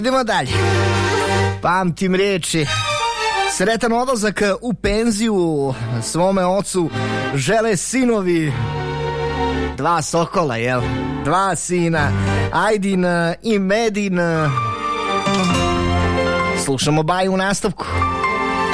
Idemo dalje. Pamtim riječi. Sretan odlazak u penziju svome ocu žele sinovi. 2 sokola, jel? 2 sina, Ajdin i Medin. Slušamo Baju u nastavku.